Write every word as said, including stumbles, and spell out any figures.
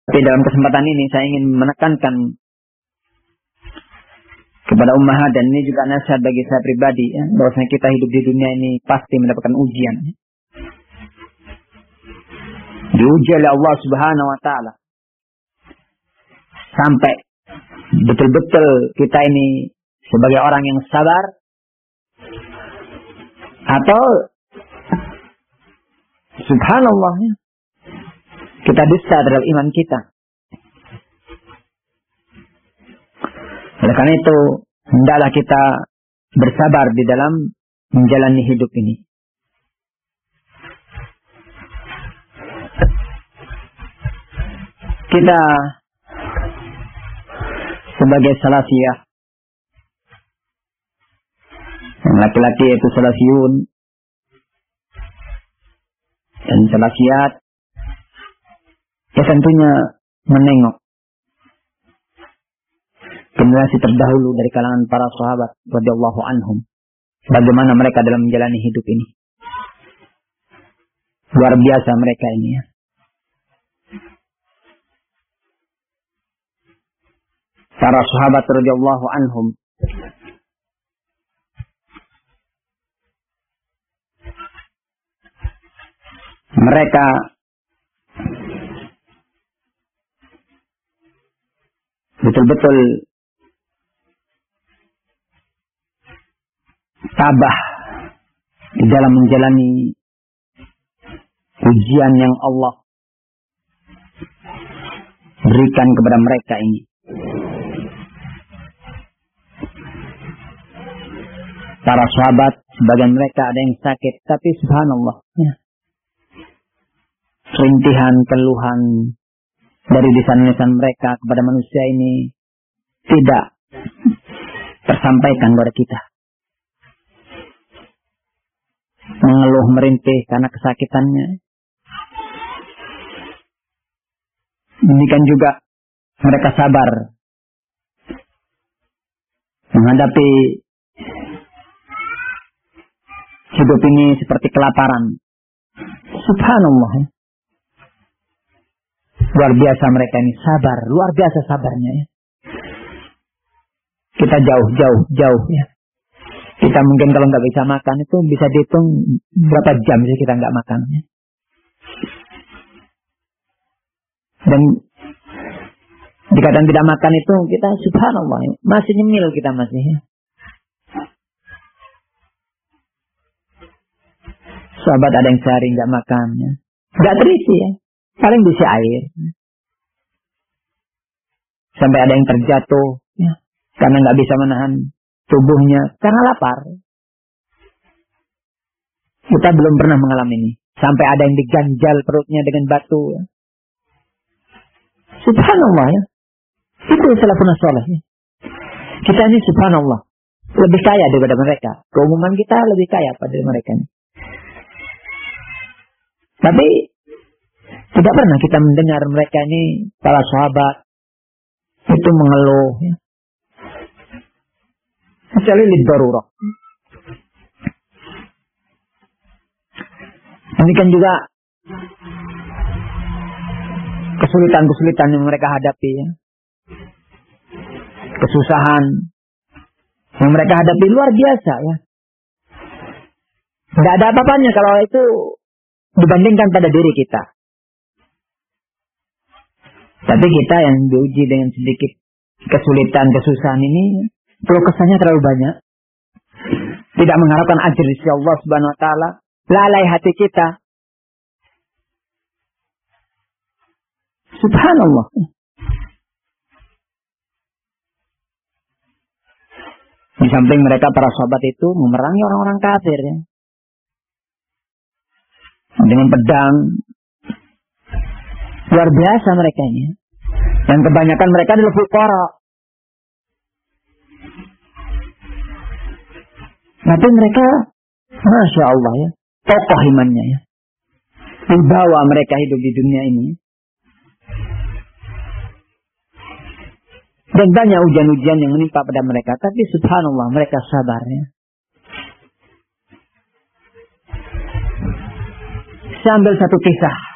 Tapi dalam kesempatan ini saya ingin menekankan kepada ummahat, dan ini juga nasihat bagi saya pribadi, ya, bahwasanya kita hidup di dunia ini pasti mendapatkan ujian. Diuji oleh Allah Subhanahu wa taala. Sampai betul-betul kita ini sebagai orang yang sabar, atau subhanallah, ya, kita dusta terhadap iman kita. Oleh karena itu, hendaklah kita bersabar di dalam menjalani hidup ini. Kita sebagai salafiyah, yang laki-laki itu salafiyun dan salafiyat, ya tentunya menengok generasi terdahulu dari kalangan para sahabat radhiyallahu anhum, bagaimana mereka dalam menjalani hidup ini. Luar biasa mereka ini, ya. Para sahabat radhiyallahu anhum mereka betul-betul tabah di dalam menjalani ujian yang Allah berikan kepada mereka ini. Para sahabat, sebagian mereka ada yang sakit, tapi subhanallah, ya, rintihan, keluhan dari lisan-lisan mereka kepada manusia ini tidak tersampaikan kepada kita. Mengeluh, merintih karena kesakitannya. Demikian juga mereka sabar menghadapi hidup ini seperti kelaparan. Subhanallah, ya. Luar biasa mereka ini sabar, luar biasa sabarnya, ya. Kita jauh, jauh, jauh, ya. Kita mungkin kalau nggak bisa makan itu bisa dihitung berapa jam sih kita nggak makan, ya. Dan dikatakan tidak makan itu kita subhanallah, ya, masih nyemil kita masih, ya. Sahabat ada yang sehari nggak makan, ya. Nggak terisi, ya. Paling bisa air. Sampai ada yang terjatuh, ya, karena nggak bisa menahan tubuhnya karena lapar. Kita belum pernah mengalami ini. Sampai ada yang diganjal perutnya dengan batu, ya. Subhanallah, ya. Itu salafun saleh, ya. Kita ini subhanallah lebih kaya daripada mereka. Keumuman kita lebih kaya pada mereka ini. Tapi tidak pernah kita mendengar mereka ini, para sahabat itu mengeluh, ya. Kecuali lidarurah. Demikian juga kesulitan-kesulitan yang mereka hadapi, ya. Kesusahan yang mereka hadapi luar biasa, ya. Tidak ada apa-apanya kalau itu dibandingkan pada diri kita. Tapi kita yang diuji dengan sedikit kesulitan, kesusahan ini, perlu kesannya terlalu banyak. Tidak mengharapkan ajr dari Allah Subhanahu wa taala, lalai hati kita. Subhanallah. Di samping mereka para sahabat itu memerangi orang-orang kafir, ya. Dengan pedang. Luar biasa mereka ini. Dan kebanyakan mereka adalah fuqara. Tapi mereka, masya Allah, ya, tokoh imannya, ya. Membawa mereka hidup di dunia ini. Dan banyak ujian-ujian yang menimpa pada mereka. Tapi subhanallah mereka sabar, ya. Saya ambil satu kisah